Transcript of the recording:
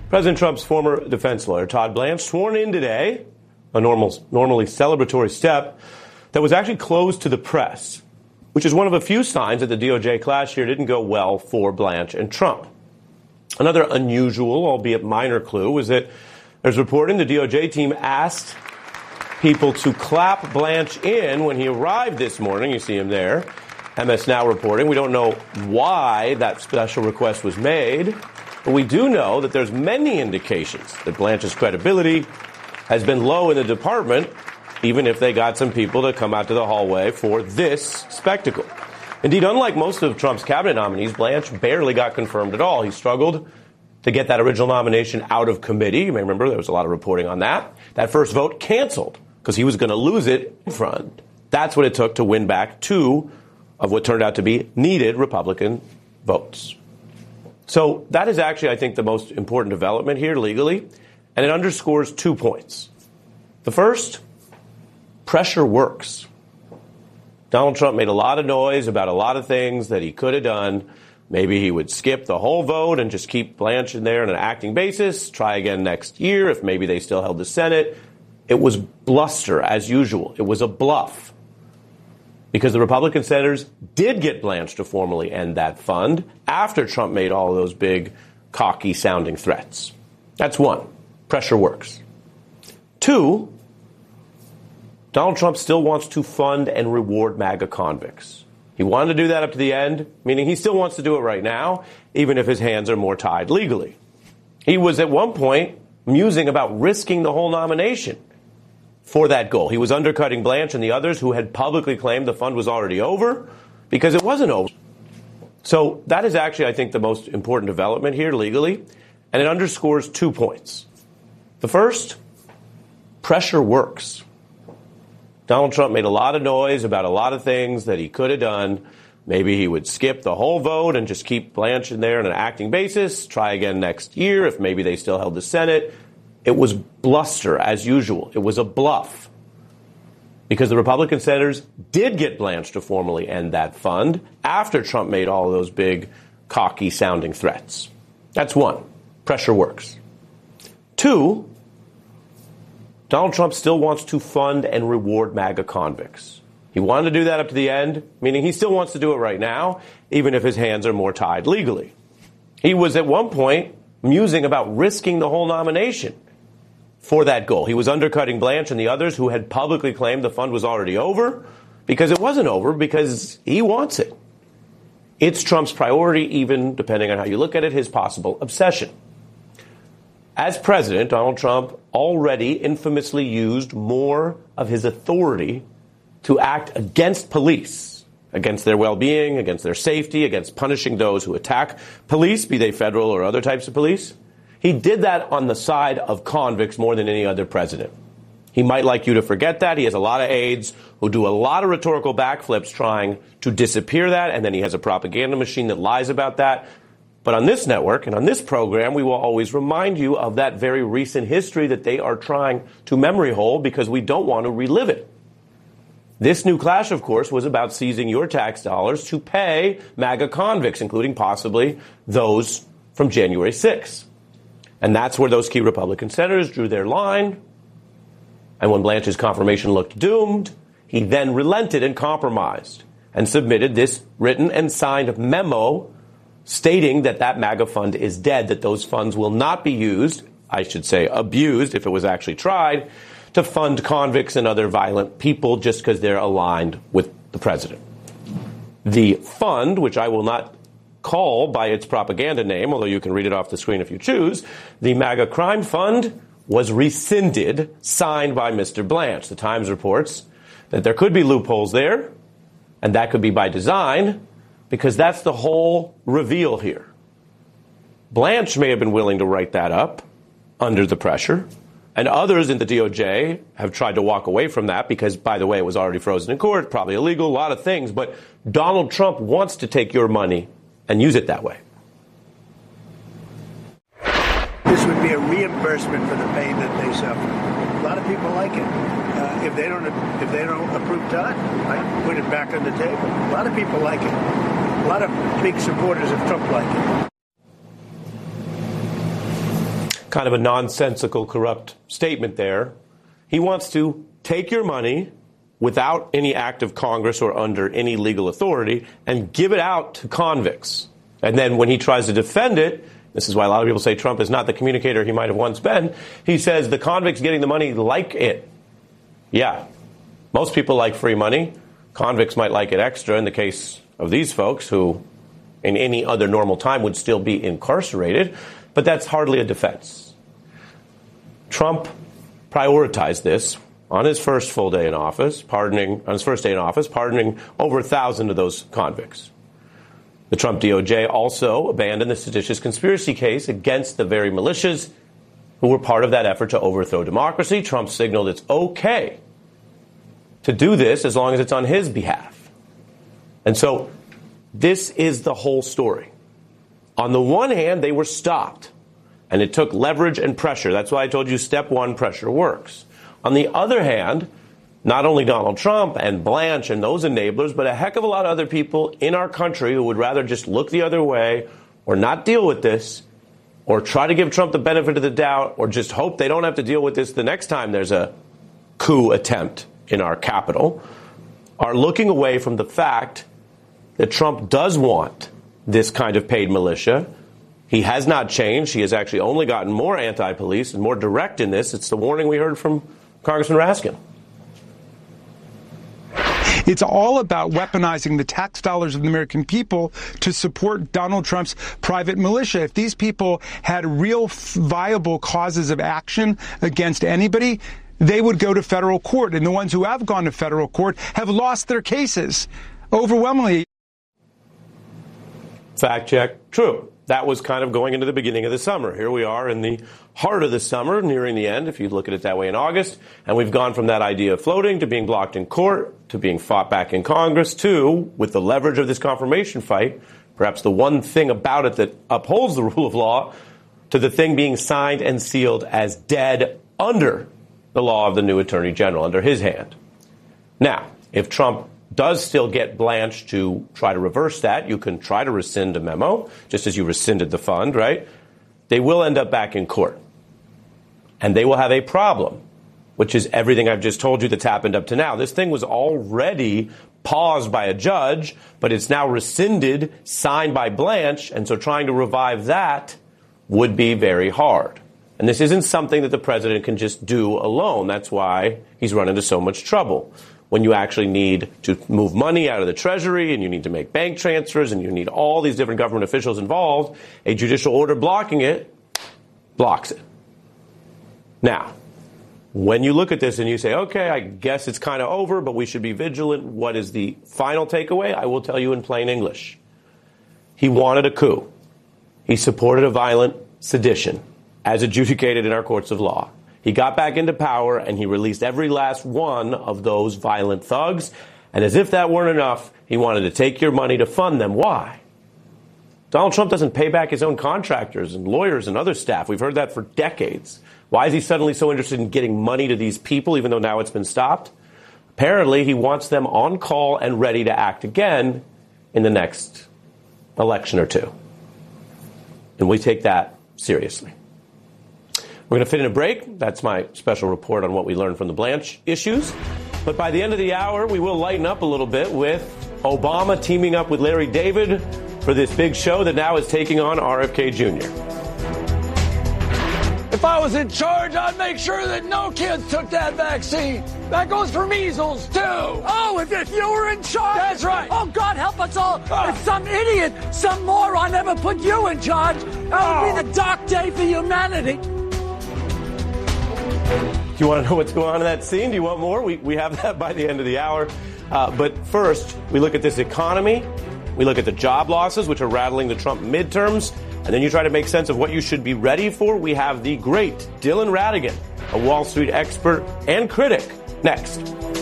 President Trump's former defense lawyer, Todd Blanche, sworn in today, a normally celebratory step that was actually closed to the press, which is one of a few signs that the DOJ clash here didn't go well for Blanche and Trump. Another unusual, albeit minor clue, was that there's reporting the DOJ team asked people to clap Blanche in when he arrived this morning. You see him there. MS Now reporting. We don't know why that special request was made, but we do know that there's many indications that Blanche's credibility has been low in the department, even if they got some people to come out to the hallway for this spectacle. Indeed, unlike most of Trump's cabinet nominees, Blanche barely got confirmed at all. He struggled to get that original nomination out of committee. You may remember there was a lot of reporting on that. That first vote canceled because he was going to lose it in front. That's what it took to win back 2 of what turned out to be needed Republican votes. So that is actually, I think, the most important development here legally, and it underscores 2 points. The first, pressure works. Donald Trump made a lot of noise about a lot of things that he could have done. Maybe he would skip the whole vote and just keep Blanche in there on an acting basis, try again next year if maybe they still held the Senate. It was bluster, as usual. It was a bluff. Because the Republican senators did get Blanche to formally end that fund after Trump made all those big, cocky-sounding threats. That's 1. Pressure works. 2, Donald Trump still wants to fund and reward MAGA convicts. He wanted to do that up to the end, meaning he still wants to do it right now, even if his hands are more tied legally. He was at one point musing about risking the whole nomination for that goal. He was undercutting Blanche and the others who had publicly claimed the fund was already over because it wasn't over. So that is actually, I think, the most important development here legally, and it underscores 2 points. The first, pressure works. Donald Trump made a lot of noise about a lot of things that he could have done. Maybe he would skip the whole vote and just keep Blanche in there on an acting basis, try again next year if maybe they still held the Senate. It was bluster, as usual. It was a bluff. Because the Republican senators did get Blanche to formally end that fund after Trump made all of those big, cocky-sounding threats. That's 1. Pressure works. 2, Donald Trump still wants to fund and reward MAGA convicts. He wanted to do that up to the end, meaning he still wants to do it right now, even if his hands are more tied legally. He was at one point musing about risking the whole nomination for that goal. He was undercutting Blanche and the others who had publicly claimed the fund was already over because it wasn't over, because he wants it. It's Trump's priority, even depending on how you look at it, his possible obsession. As president, Donald Trump already infamously used more of his authority to act against police, against their well-being, against their safety, against punishing those who attack police, be they federal or other types of police. He did that on the side of convicts more than any other president. He might like you to forget that. He has a lot of aides who do a lot of rhetorical backflips trying to disappear that, and then he has a propaganda machine that lies about that. But on this network and on this program, we will always remind you of that very recent history that they are trying to memory hold because we don't want to relive it. This new clash, of course, was about seizing your tax dollars to pay MAGA convicts, including possibly those from January 6th. And that's where those key Republican senators drew their line. And when Blanche's confirmation looked doomed, he then relented and compromised and submitted this written and signed memo stating that that MAGA fund is dead, that those funds will not be used, I should say abused if it was actually tried, to fund convicts and other violent people just because they're aligned with the president. The fund, which I will not call by its propaganda name, although you can read it off the screen if you choose, the MAGA Crime Fund was rescinded, signed by Mr. Blanche. The Times reports that there could be loopholes there, and that could be by design, because that's the whole reveal here. Blanche may have been willing to write that up under the pressure, and others in the DOJ have tried to walk away from that because, by the way, it was already frozen in court, probably illegal, a lot of things, but Donald Trump wants to take your money and use it that way. This would be a reimbursement for the pain that they suffer. A lot of people like it. If they don't approve Todd, I put it back on the table. A lot of people like it. A lot of big supporters of Trump like it. kind of a nonsensical, corrupt statement there. He wants to take your money without any act of Congress or under any legal authority and give it out to convicts. And then when he tries to defend it, this is why a lot of people say Trump is not the communicator he might have once been, he says the convicts getting the money like it. Yeah, most people like free money. Convicts might like it extra in the case of these folks who in any other normal time would still be incarcerated, but that's hardly a defense. Trump prioritized this on his first full day in office, pardoning over 1,000 of those convicts. The Trump DOJ also abandoned the seditious conspiracy case against the very militias who were part of that effort to overthrow democracy. Trump signaled it's okay to do this as long as it's on his behalf. And so this is the whole story. On the one hand, they were stopped, and it took leverage and pressure. That's why I told you step one, pressure works. On the other hand, not only Donald Trump and Blanche and those enablers, but a heck of a lot of other people in our country who would rather just look the other way or not deal with this or try to give Trump the benefit of the doubt or just hope they don't have to deal with this the next time there's a coup attempt in our capital, are looking away from the fact that Trump does want this kind of paid militia. He has not changed. He has actually only gotten more anti-police and more direct in this. It's the warning we heard from Congressman Raskin. It's all about weaponizing the tax dollars of the American people to support Donald Trump's private militia. If these people had real viable causes of action against anybody, they would go to federal court. And the ones who have gone to federal court have lost their cases overwhelmingly. Fact check. True. That was kind of going into the beginning of the summer. Here we are in the heart of the summer, nearing the end, if you look at it that way, in August. And we've gone from that idea of floating to being blocked in court to being fought back in Congress to, with the leverage of this confirmation fight, perhaps the one thing about it that upholds the rule of law, to the thing being signed and sealed as dead under the law of the new attorney general, under his hand. Now, if Trump does still get Blanche to try to reverse that, you can try to rescind a memo, just as you rescinded the fund, right? They will end up back in court. And they will have a problem, which is everything I've just told you that's happened up to now. This thing was already paused by a judge, but it's now rescinded, signed by Blanche, and so trying to revive that would be very hard. And this isn't something that the president can just do alone. That's why he's run into so much trouble. When you actually need to move money out of the Treasury and you need to make bank transfers and you need all these different government officials involved, a judicial order blocking it blocks it. Now, when you look at this and you say, okay, I guess it's kind of over, but we should be vigilant, what is the final takeaway? I will tell you in plain English. He wanted a coup. He supported a violent sedition, as adjudicated in our courts of law. He got back into power, and he released every last one of those violent thugs. And as if that weren't enough, he wanted to take your money to fund them. Why? Donald Trump doesn't pay back his own contractors and lawyers and other staff. We've heard that for decades. Why is he suddenly so interested in getting money to these people, even though now it's been stopped? Apparently, he wants them on call and ready to act again in the next election or two. And we take that seriously. We're going to fit in a break. That's my special report on what we learned from the Blanche issues. But by the end of the hour, we will lighten up a little bit with Obama teaming up with Larry David for this big show that now is taking on RFK Jr. If I was in charge, I'd make sure that no kids took that vaccine. That goes for measles, too. Oh, if you were in charge? That's right. Oh, God help us all. If some idiot, some moron ever put you in charge, that would be the dark day for humanity. Do you want to know what's going on in that scene? Do you want more? We have that by the end of the hour. But first, we look at this economy. We look at the job losses, which are rattling the Trump midterms. And then you try to make sense of what you should be ready for. We have the great Dylan Ratigan, a Wall Street expert and critic, next.